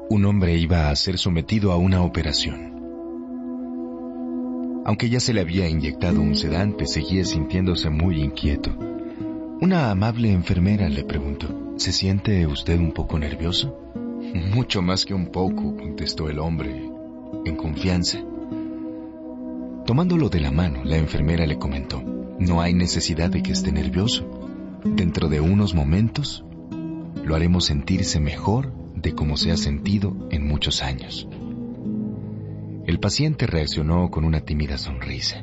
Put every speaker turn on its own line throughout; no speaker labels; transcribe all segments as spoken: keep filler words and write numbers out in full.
Un hombre iba a ser sometido a una operación. Aunque ya se le había inyectado un sedante, seguía sintiéndose muy inquieto. Una amable enfermera le preguntó: ¿Se siente usted un poco nervioso? Mucho más que un poco, contestó el hombre, en confianza. Tomándolo de la mano, la enfermera le comentó: no hay necesidad de que esté nervioso. Dentro de unos momentos, lo haremos sentirse mejor de como se ha sentido en muchos años. El paciente reaccionó con una tímida sonrisa.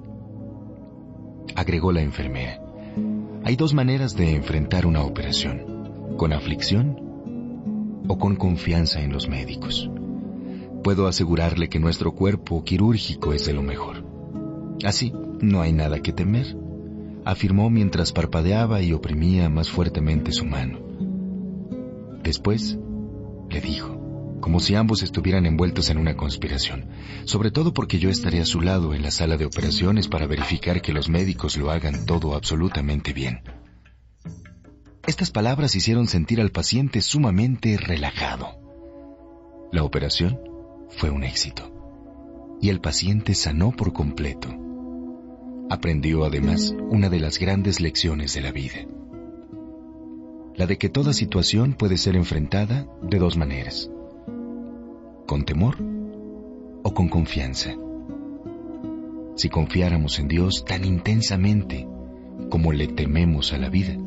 Agregó la enfermera: hay dos maneras de enfrentar una operación: con aflicción o con confianza en los médicos. Puedo asegurarle que nuestro cuerpo quirúrgico es de lo mejor. Así, no hay nada que temer, afirmó mientras parpadeaba y oprimía más fuertemente su mano. Después, le dijo, como si ambos estuvieran envueltos en una conspiración, sobre todo porque yo estaré a su lado en la sala de operaciones para verificar que los médicos lo hagan todo absolutamente bien. Estas palabras hicieron sentir al paciente sumamente relajado. La operación fue un éxito y el paciente sanó por completo. Aprendió además una de las grandes lecciones de la vida: la de que toda situación puede ser enfrentada de dos maneras: con temor o con confianza. Si confiáramos en Dios tan intensamente como le tememos a la vida,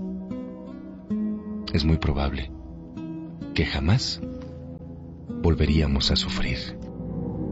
es muy probable que jamás volveríamos a sufrir.